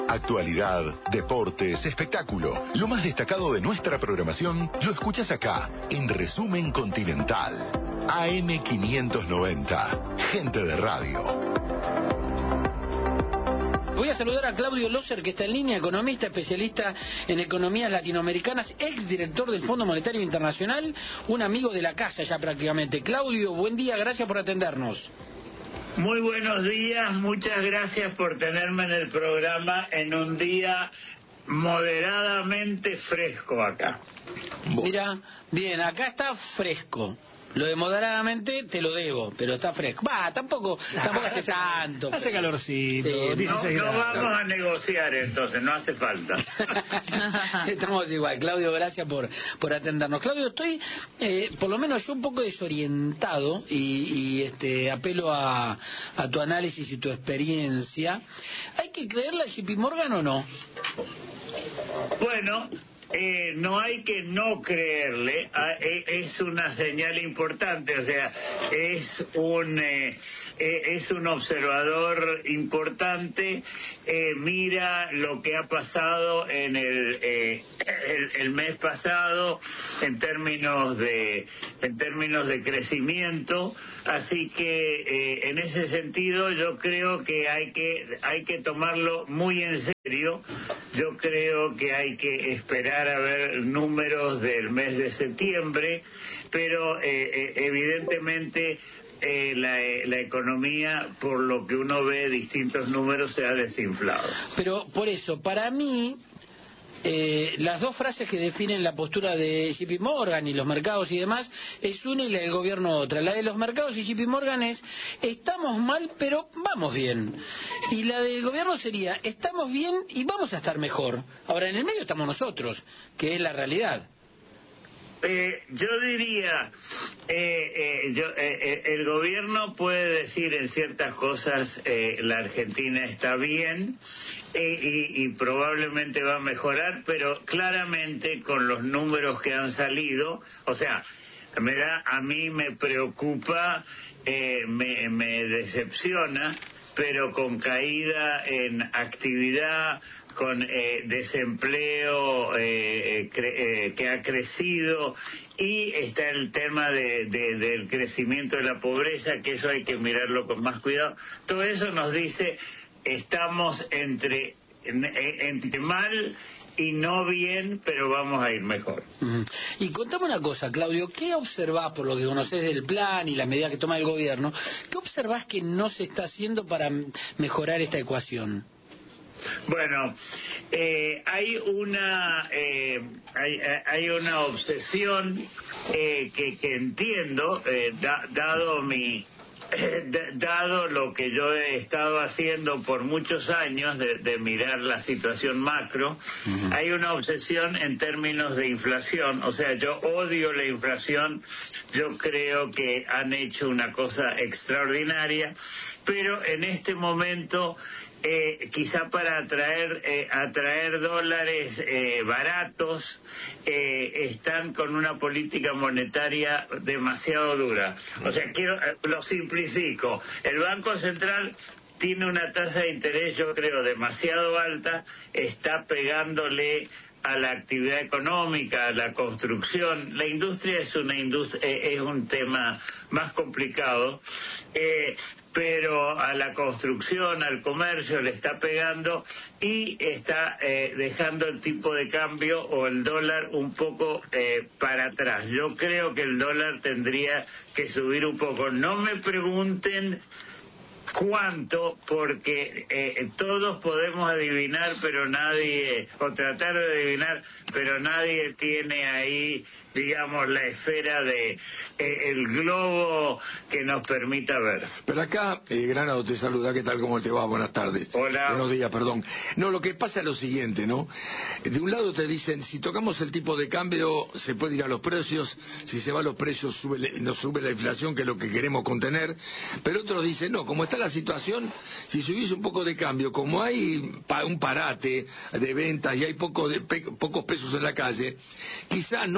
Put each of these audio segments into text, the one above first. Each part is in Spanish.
Actualidad, deportes, espectáculo. Lo más destacado de nuestra programación lo escuchas acá, en Resumen Continental. AM590. Gente de radio. Voy a saludar a Claudio Loser, que está en línea, economista, especialista en economías latinoamericanas, exdirector del Fondo Monetario Internacional, un amigo de la casa ya prácticamente. Claudio, buen día, gracias por atendernos. Muy buenos días, muchas gracias por tenerme en el programa en un día moderadamente fresco acá. Mira, bien, acá está fresco. Lo de moderadamente te lo debo, pero está fresco. Tampoco hace tanto. Hace calorcito. Sí, no vamos a negociar entonces, no hace falta. Estamos igual. Claudio, gracias por atendernos. Claudio, estoy, por lo menos yo, un poco desorientado y apelo a tu análisis y tu experiencia. ¿Hay que creerle a JP Morgan o no? Bueno, no hay que no creerle, es una señal importante, o sea, es un observador importante, mira lo que ha pasado en el mes pasado en términos de crecimiento, así que en ese sentido yo creo que hay que tomarlo muy en serio. Yo creo que hay que esperar a ver números del mes de septiembre, pero evidentemente la economía, por lo que uno ve distintos números, se ha desinflado. Pero por eso, para mí, las dos frases que definen la postura de JP Morgan y los mercados y demás es una y la del gobierno otra. La de los mercados y JP Morgan es: estamos mal pero vamos bien. Y la del gobierno sería: estamos bien y vamos a estar mejor. Ahora, en el medio estamos nosotros, que es la realidad. Yo diría, el gobierno puede decir en ciertas cosas la Argentina está bien y probablemente va a mejorar, pero claramente con los números que han salido, o sea, a mí me preocupa, me decepciona, pero con caída en actividad, con desempleo que ha crecido, y está el tema del crecimiento de la pobreza, que eso hay que mirarlo con más cuidado. Todo eso nos dice, estamos entre mal y no bien, pero vamos a ir mejor. Y contame una cosa, Claudio, ¿qué observás, por lo que conocés del plan y la medida que toma el gobierno, qué observás que no se está haciendo para mejorar esta ecuación? Bueno, hay una obsesión que entiendo, dado lo que yo he estado haciendo por muchos años de mirar la situación macro. Hay una obsesión en términos de inflación, o sea, yo odio la inflación, yo creo que han hecho una cosa extraordinaria, pero en este momento quizá para atraer dólares baratos, están con una política monetaria demasiado dura. O sea, lo simplifico. El Banco Central tiene una tasa de interés, yo creo, demasiado alta, está pegándole a la actividad económica, a la construcción. La industria es un tema más complicado, pero a la construcción, al comercio le está pegando y está dejando el tipo de cambio o el dólar un poco para atrás. Yo creo que el dólar tendría que subir un poco. No me pregunten cuánto, porque todos podemos adivinar, pero nadie, o tratar de adivinar, pero nadie tiene ahí, digamos, la esfera de el globo que nos permita ver. Pero acá, Granado te saluda, ¿qué tal? ¿Cómo te va? Buenas tardes. Hola. Buenos días, perdón. No, lo que pasa es lo siguiente, ¿no? De un lado te dicen, si tocamos el tipo de cambio, se puede ir a los precios, si se va a los precios, nos sube la inflación, que es lo que queremos contener, pero otros dicen, no, como está la situación, si subís un poco de cambio, como hay un parate de ventas y hay pocos pesos en la calle, quizás no te suba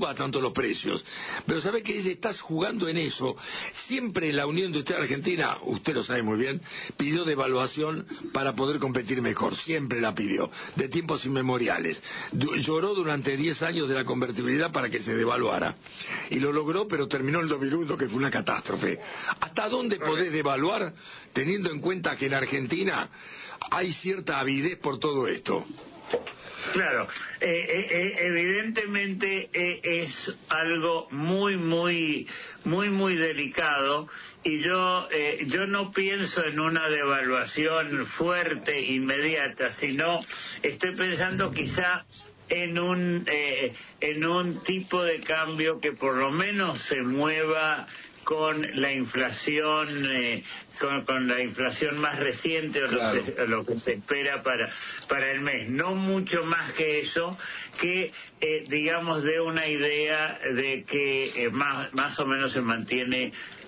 suba tanto los precios. Pero ¿sabe qué? Estás jugando en eso. Siempre la Unión Industrial Argentina, usted lo sabe muy bien, pidió devaluación para poder competir mejor. Siempre la pidió, de tiempos inmemoriales. Lloró durante 10 años de la convertibilidad para que se devaluara. Y lo logró, pero terminó el 2001, que fue una catástrofe. ¿Hasta dónde podés devaluar teniendo en cuenta que en Argentina hay cierta avidez por todo esto? Claro, evidentemente es algo muy delicado, y yo no pienso en una devaluación fuerte, inmediata, sino estoy pensando quizá en un tipo de cambio que por lo menos se mueva con la inflación, con la inflación más reciente, o claro, lo que se espera para el mes. No mucho más que eso, que digamos dé una idea de que más o menos se mantiene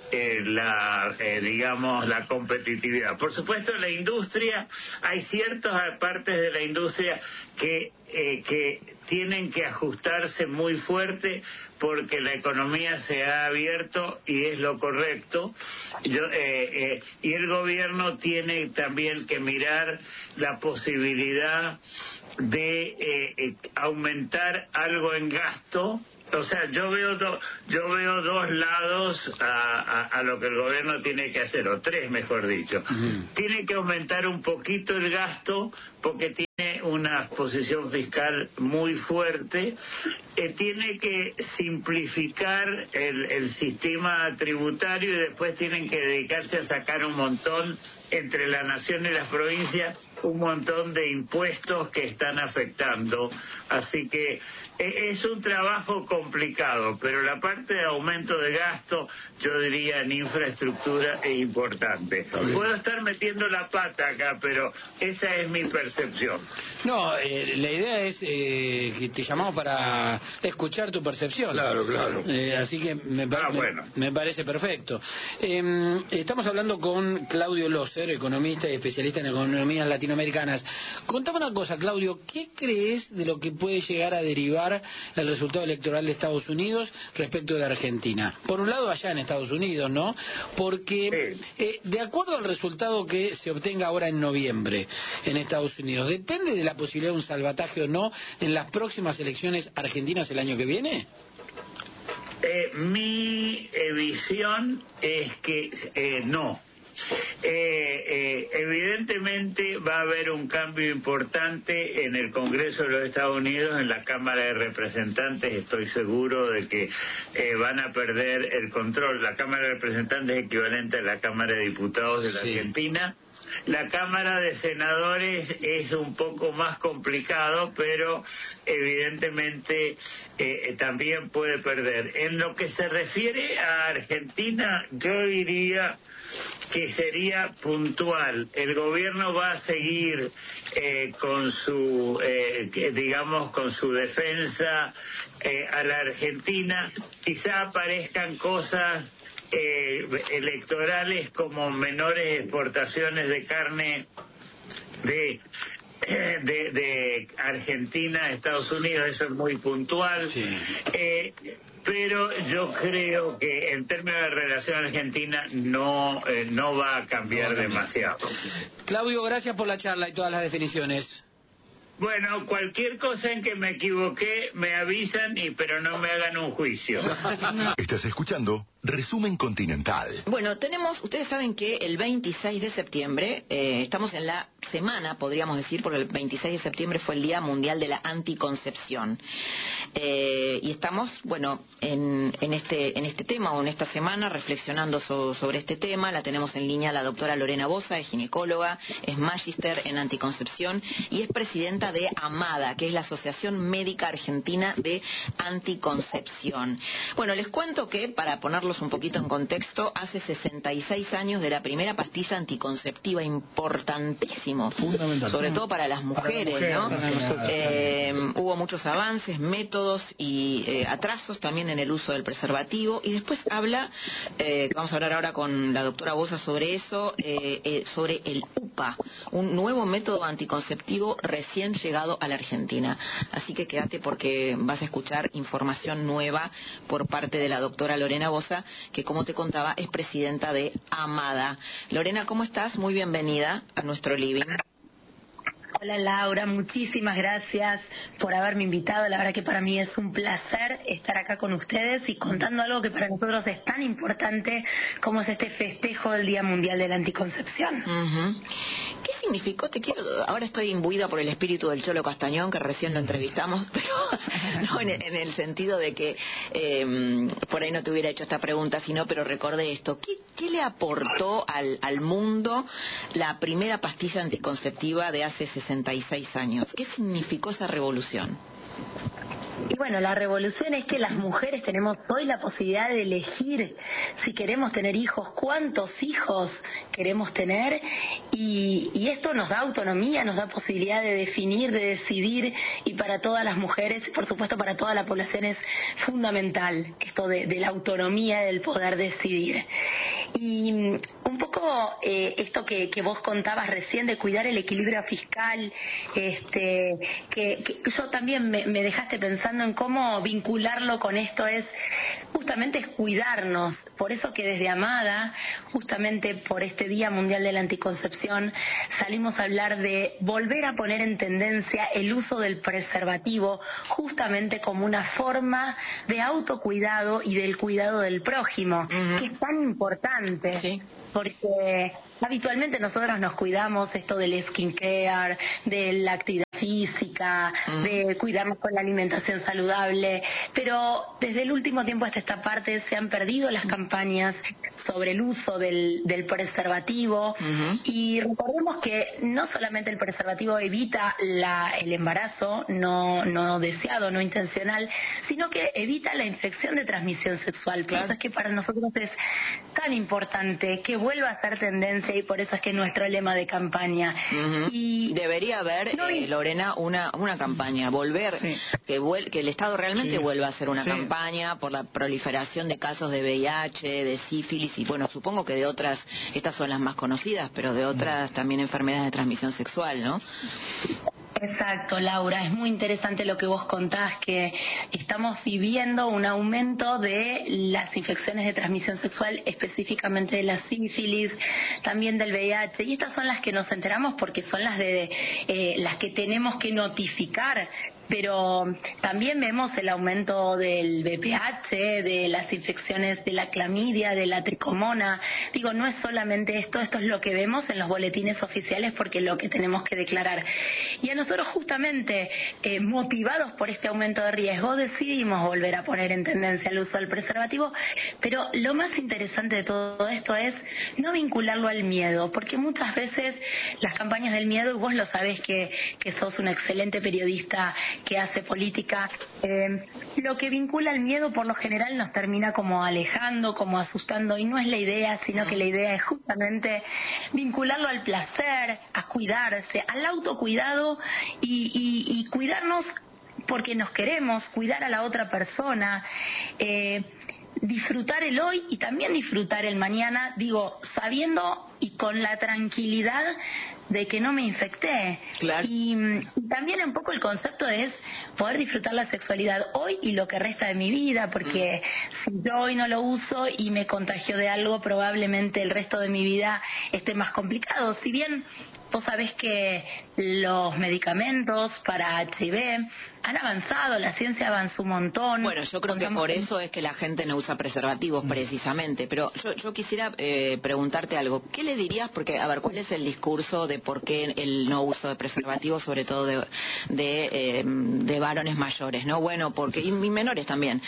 la competitividad. Por supuesto, la industria, hay ciertas partes de la industria que tienen que ajustarse muy fuerte porque la economía se ha abierto, y es lo correcto. Y el gobierno tiene también que mirar la posibilidad de aumentar algo en gasto. O sea, yo veo dos lados a lo que el gobierno tiene que hacer, o tres, mejor dicho. Tiene que aumentar un poquito el gasto porque tiene una posición fiscal muy fuerte. Tiene que simplificar el sistema tributario, y después tienen que dedicarse a sacar un montón, entre la nación y las provincias, un montón de impuestos que están afectando. Así que es un trabajo complicado, pero la parte de aumento de gasto, yo diría en infraestructura, es importante. Puedo estar metiendo la pata acá, pero esa es mi percepción. No, la idea es que te llamamos para escuchar tu percepción. Claro, claro. Así que me parece perfecto. Estamos hablando con Claudio Loser, economista y especialista en economías latinoamericanas. Contame una cosa, Claudio, ¿qué crees de lo que puede llegar a derivar el resultado electoral de Estados Unidos respecto de Argentina? Por un lado, allá en Estados Unidos, ¿no? Porque de acuerdo al resultado que se obtenga ahora en noviembre en Estados Unidos, ¿depende de la posibilidad de un salvataje o no en las próximas elecciones argentinas el año que viene? Mi visión es que no. Evidentemente va a haber un cambio importante en el Congreso de los Estados Unidos, en la Cámara de Representantes. Estoy seguro de que van a perder el control. La Cámara de Representantes es equivalente a la Cámara de Diputados de la Argentina. La Cámara de Senadores es un poco más complicado, pero evidentemente también puede perder. En lo que se refiere a Argentina, yo diría que sería puntual. El gobierno va a seguir con su defensa a la Argentina. Quizá aparezcan cosas electorales como menores exportaciones de carne de Argentina a Estados Unidos. Eso es muy puntual. Pero yo creo que en términos de relación argentina no va a cambiar demasiado. Claudio, gracias por la charla y todas las definiciones. Bueno, cualquier cosa en que me equivoqué me avisan, pero no me hagan un juicio. Estás escuchando Resumen Continental. Bueno, ustedes saben que el 26 de septiembre, estamos en la semana, podríamos decir, porque el 26 de septiembre fue el Día Mundial de la Anticoncepción. Y estamos, bueno, en este tema, o en esta semana, reflexionando sobre este tema. La tenemos en línea la doctora Lorena Bosa, es ginecóloga, es magíster en anticoncepción y es presidenta de AMADA, que es la Asociación Médica Argentina de Anticoncepción. Bueno, les cuento que, para ponerlos ponerlos un poquito en contexto, hace 66 años de la primera pastilla anticonceptiva, importantísimo, sobre todo para las mujeres, ¿no? Hubo muchos avances, métodos y atrasos también en el uso del preservativo, y después habla, vamos a hablar ahora con la doctora Bosa sobre eso, sobre el UPA, un nuevo método anticonceptivo recién llegado a la Argentina. Así que quédate porque vas a escuchar información nueva por parte de la doctora Lorena Bosa, que como te contaba es presidenta de AMADA. Lorena, ¿cómo estás? Muy bienvenida a nuestro living. Hola Laura, muchísimas gracias por haberme invitado. La verdad que para mí es un placer estar acá con ustedes y contando algo que para nosotros es tan importante como es este festejo del Día Mundial de la Anticoncepción. ¿Qué significó? Ahora estoy imbuida por el espíritu del Cholo Castañón, que recién lo entrevistamos, pero no en el sentido de que por ahí no te hubiera hecho esta pregunta, pero recordé esto. ¿Qué le aportó al mundo la primera pastilla anticonceptiva de hace 66 años? ¿Qué significó esa revolución? Y bueno, la revolución es que las mujeres tenemos hoy la posibilidad de elegir si queremos tener hijos, cuántos hijos queremos tener, y esto nos da autonomía, nos da posibilidad de definir, de decidir, y para todas las mujeres, por supuesto para toda la población es fundamental esto de la autonomía, del poder decidir. Y un poco esto que vos contabas recién de cuidar el equilibrio fiscal, que yo también me dejaste pensando en cómo vincularlo con esto, es cuidarnos. Por eso que desde AMADA, justamente por este Día Mundial de la Anticoncepción, salimos a hablar de volver a poner en tendencia el uso del preservativo, justamente como una forma de autocuidado y del cuidado del prójimo, que es tan importante. Sí. Porque habitualmente nosotros nos cuidamos esto del skincare, de la actividad física, de cuidarnos con la alimentación saludable, pero desde el último tiempo hasta esta parte se han perdido las campañas sobre el uso del preservativo, y recordemos que no solamente el preservativo evita el embarazo no deseado, no intencional, sino que evita la infección de transmisión sexual. Por eso es que para nosotros es tan importante que vuelva a ser tendencia, y por eso es que nuestro lema de campaña. Y debería haber, Lorena, una campaña, que el Estado realmente vuelva a hacer una campaña por la proliferación de casos de VIH, de sífilis, y bueno, supongo que de otras, estas son las más conocidas, pero de otras también enfermedades de transmisión sexual, ¿no? Exacto, Laura, es muy interesante lo que vos contás, que estamos viviendo un aumento de las infecciones de transmisión sexual, específicamente de la sífilis, también del VIH, y estas son las que nos enteramos porque son las que tenemos que notificar. Pero también vemos el aumento del VPH, de las infecciones de la clamidia, de la tricomona. Digo, no es solamente esto es lo que vemos en los boletines oficiales, porque es lo que tenemos que declarar. Y a nosotros justamente, motivados por este aumento de riesgo, decidimos volver a poner en tendencia el uso del preservativo, pero lo más interesante de todo esto es no vincularlo al miedo, porque muchas veces las campañas del miedo, y vos lo sabés que sos una excelente periodista que hace política, lo que vincula al miedo por lo general nos termina como alejando, como asustando, y no es la idea, sino que la idea es justamente vincularlo al placer, a cuidarse, al autocuidado, y cuidarnos porque nos queremos, cuidar a la otra persona, disfrutar el hoy y también disfrutar el mañana, digo, sabiendo y con la tranquilidad de que no me infecté. Claro. Y también un poco el concepto es poder disfrutar la sexualidad hoy y lo que resta de mi vida, porque si yo hoy no lo uso y me contagio de algo, probablemente el resto de mi vida esté más complicado. Si bien vos sabés que los medicamentos para HIV han avanzado, la ciencia avanzó un montón. Bueno, yo creo que por eso es que la gente no usa preservativos precisamente, pero yo quisiera preguntarte algo. ¿Qué le dirías? Porque, a ver, ¿cuál es el discurso de por qué el no uso de preservativos, sobre todo de varones mayores, ¿no? Bueno, porque, y menores también,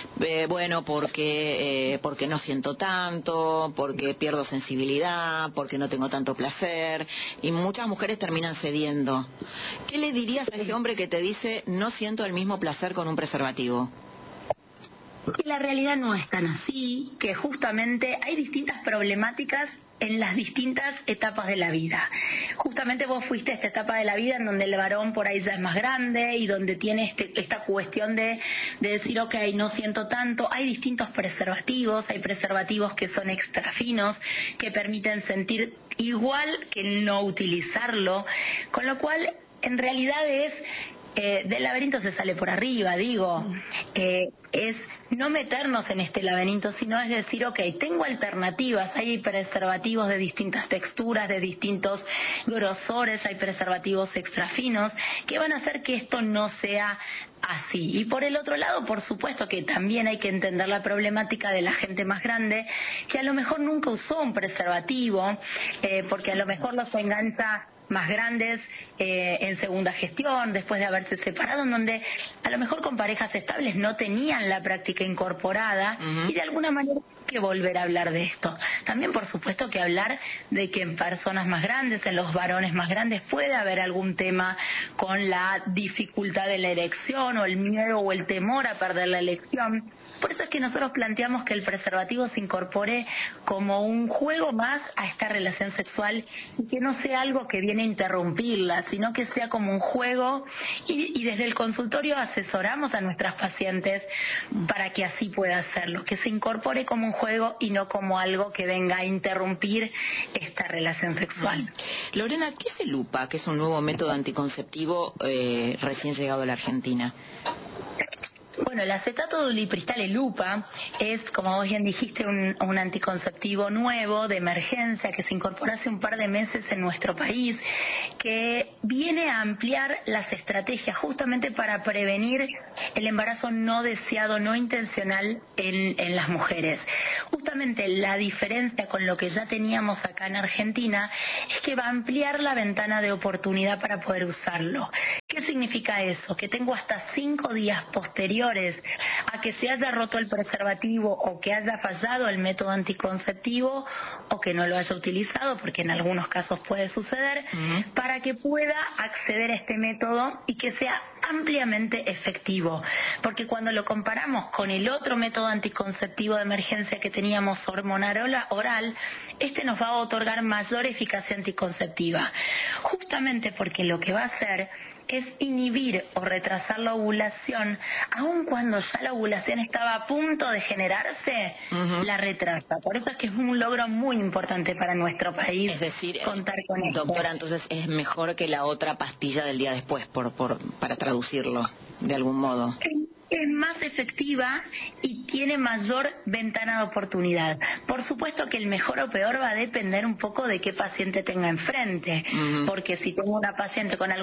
porque no siento tanto, porque pierdo sensibilidad, porque no tengo tanto placer, y muchas mujeres terminan cediendo. ¿Qué le dirías a ese hombre que te dice no siento el mismo placer con un preservativo? Y la realidad no es tan así, que justamente hay distintas problemáticas en las distintas etapas de la vida. Justamente vos fuiste a esta etapa de la vida en donde el varón por ahí ya es más grande y donde tiene esta cuestión de decir, ok, no siento tanto. Hay distintos preservativos, hay preservativos que son extra finos, que permiten sentir igual que no utilizarlo, con lo cual en realidad es... del laberinto se sale por arriba, digo, es no meternos en este laberinto, sino es decir, ok, tengo alternativas, hay preservativos de distintas texturas, de distintos grosores, hay preservativos extra finos, que van a hacer que esto no sea así. Y por el otro lado, por supuesto que también hay que entender la problemática de la gente más grande, que a lo mejor nunca usó un preservativo, porque a lo mejor los engancha más grandes en segunda gestión, después de haberse separado, en donde a lo mejor con parejas estables no tenían la práctica incorporada y de alguna manera hay que volver a hablar de esto. También, por supuesto, que hablar de que en personas más grandes, en los varones más grandes, puede haber algún tema con la dificultad de la erección o el miedo o el temor a perder la elección. Por eso es que nosotros planteamos que el preservativo se incorpore como un juego más a esta relación sexual y que no sea algo que viene a interrumpirla, sino que sea como un juego y desde el consultorio asesoramos a nuestras pacientes para que así pueda hacerlo, que se incorpore como un juego y no como algo que venga a interrumpir esta relación sexual. Lorena, ¿qué es el UPA, que es un nuevo método anticonceptivo recién llegado a la Argentina? Bueno, el acetato de ulipristal, el UPA, es, como vos bien dijiste, un anticonceptivo nuevo de emergencia que se incorporó hace un par de meses en nuestro país, que viene a ampliar las estrategias justamente para prevenir el embarazo no deseado, no intencional en las mujeres. Justamente la diferencia con lo que ya teníamos acá en Argentina es que va a ampliar la ventana de oportunidad para poder usarlo. ¿Qué significa eso? Que tengo hasta 5 días posteriores a que se haya roto el preservativo o que haya fallado el método anticonceptivo o que no lo haya utilizado, porque en algunos casos puede suceder, para que pueda acceder a este método y que sea ampliamente efectivo. Porque cuando lo comparamos con el otro método anticonceptivo de emergencia que teníamos, hormonal oral, este nos va a otorgar mayor eficacia anticonceptiva. Justamente porque lo que va a hacer es inhibir o retrasar la ovulación, aun cuando ya la ovulación estaba a punto de generarse, la retrasa. Por eso es que es un logro muy importante para nuestro país. Es decir, contar con esto. doctora, entonces es mejor que la otra pastilla del día después, para traducirlo de algún modo. Es más efectiva y tiene mayor ventana de oportunidad. Por supuesto que el mejor o peor va a depender un poco de qué paciente tenga enfrente, porque si tengo una paciente con